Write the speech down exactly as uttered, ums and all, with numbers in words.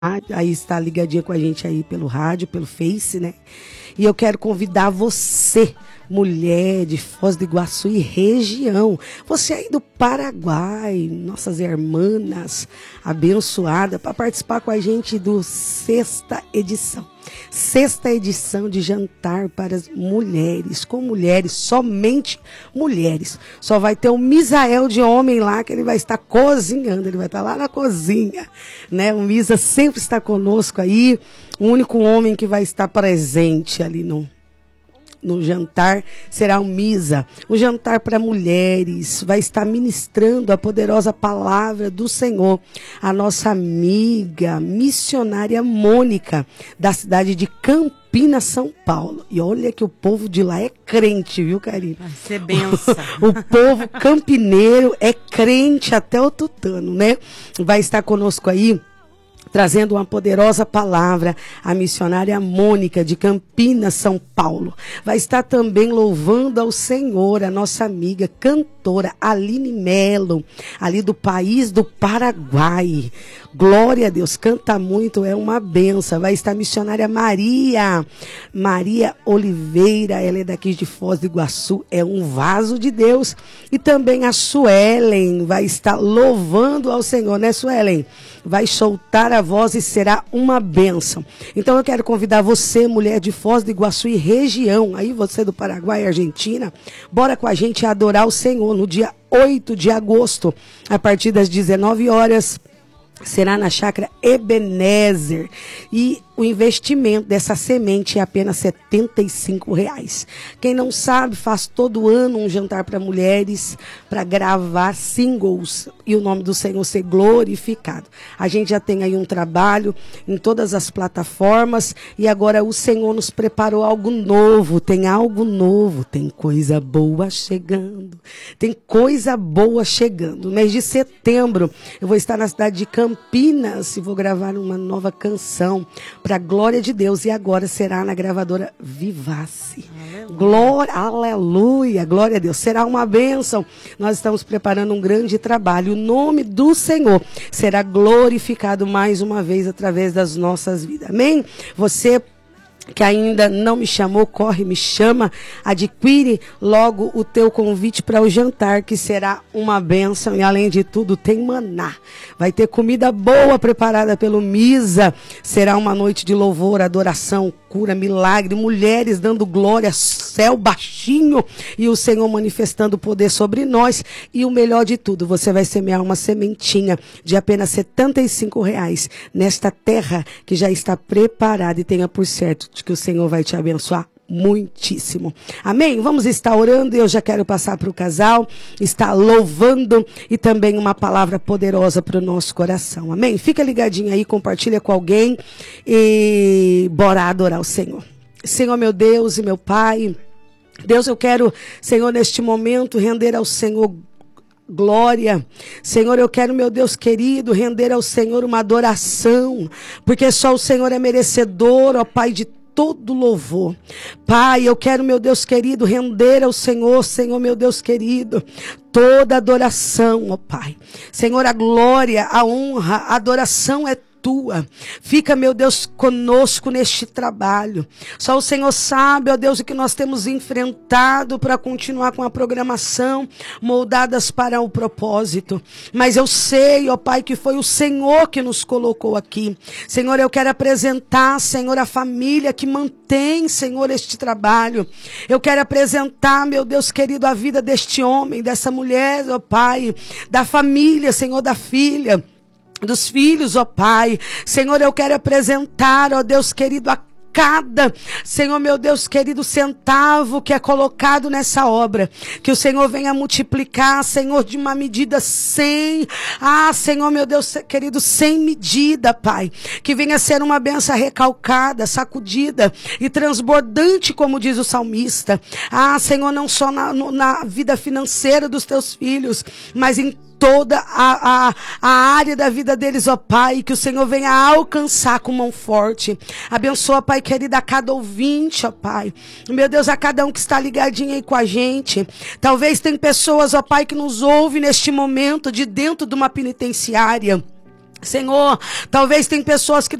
aí está ligadinha com a gente aí pelo rádio, pelo Face, né? E eu quero convidar você, mulher de Foz do Iguaçu e região, você aí do Paraguai, nossas irmãs abençoadas, para participar com a gente do sexta edição. Sexta edição de jantar para as mulheres, com mulheres, somente mulheres. Só vai ter um Misael de homem lá, que ele vai estar cozinhando, ele vai estar lá na cozinha, né? O Misa sempre está conosco aí, o único homem que vai estar presente ali no No jantar será o Misa, o jantar para mulheres, vai estar ministrando a poderosa palavra do Senhor, a nossa amiga missionária Mônica, da cidade de Campinas, São Paulo. E olha que o povo de lá é crente, viu, Karina? Vai ser benção. O, o povo campineiro é crente até o tutano, né? Vai estar conosco aí, trazendo uma poderosa palavra, a missionária Mônica, de Campinas, São Paulo. Vai estar também louvando ao Senhor, a nossa amiga cantora Aline Melo, ali do país do Paraguai. Glória a Deus, canta muito, é uma benção. Vai estar a missionária Maria, Maria Oliveira, ela é daqui de Foz do Iguaçu, é um vaso de Deus. E também a Suelen vai estar louvando ao Senhor, né, Suelen? Vai soltar a voz e será uma bênção. Então eu quero convidar você, mulher de Foz do Iguaçu e região, aí você do Paraguai e Argentina, bora com a gente adorar o Senhor no dia oito de agosto, a partir das dezenove horas, será na chácara Ebenezer. E o investimento dessa semente é apenas setenta e cinco reais. Quem não sabe, faz todo ano um jantar para mulheres, para gravar singles e o nome do Senhor ser glorificado. A gente já tem aí um trabalho em todas as plataformas e agora o Senhor nos preparou algo novo. Tem algo novo, tem coisa boa chegando. Tem coisa boa chegando. No mês de setembro eu vou estar na cidade de Campinas e vou gravar uma nova canção para a glória de Deus, e agora será na gravadora Vivace. Aleluia. Glória, aleluia, glória a Deus. Será uma bênção. Nós estamos preparando um grande trabalho. O nome do Senhor será glorificado mais uma vez através das nossas vidas. Amém? Você que ainda não me chamou, corre, me chama, adquire logo o teu convite para o jantar, que será uma bênção, e além de tudo tem maná, vai ter comida boa preparada pelo Misa, será uma noite de louvor, adoração, cura, milagre, mulheres dando glória, céu baixinho, e o Senhor manifestando poder sobre nós, e o melhor de tudo, você vai semear uma sementinha de apenas setenta e cinco reais, nesta terra que já está preparada, e tenha por certo de que o Senhor vai te abençoar muitíssimo. Amém? Vamos estar orando e eu já quero passar para o casal, estar louvando e também uma palavra poderosa para o nosso coração. Amém? Fica ligadinho aí, compartilha com alguém e bora adorar o Senhor. Senhor, meu Deus e meu Pai, Deus, eu quero, Senhor, neste momento render ao Senhor glória. Senhor, eu quero, meu Deus querido, render ao Senhor uma adoração, porque só o Senhor é merecedor, ó Pai, de todo louvor. Pai, eu quero, meu Deus querido, render ao Senhor, Senhor, meu Deus querido, toda adoração, ó Pai. Senhor, a glória, a honra, a adoração é tua. Fica, meu Deus, conosco neste trabalho. Só o Senhor sabe, ó Deus, o que nós temos enfrentado para continuar com a programação, moldadas para o propósito. Mas eu sei, ó Pai, que foi o Senhor que nos colocou aqui. Senhor, eu quero apresentar, Senhor, a família que mantém, Senhor, este trabalho. Eu quero apresentar, meu Deus querido, a vida deste homem, dessa mulher, ó Pai, da família, Senhor, da filha, dos filhos, ó Pai. Senhor, eu quero apresentar, ó Deus querido, a cada, Senhor, meu Deus querido, centavo que é colocado nessa obra, que o Senhor venha multiplicar, Senhor, de uma medida sem, ah, Senhor, meu Deus querido, sem medida, Pai, que venha ser uma benção recalcada, sacudida e transbordante, como diz o salmista, ah, Senhor, não só na, na vida financeira dos teus filhos, mas em toda a, a, a área da vida deles, ó Pai, que o Senhor venha alcançar com mão forte. Abençoa, Pai querido, a cada ouvinte, ó Pai. Meu Deus, a cada um que está ligadinho aí com a gente. Talvez tem pessoas, ó Pai, que nos ouvem neste momento de dentro de uma penitenciária. Senhor, talvez tem pessoas que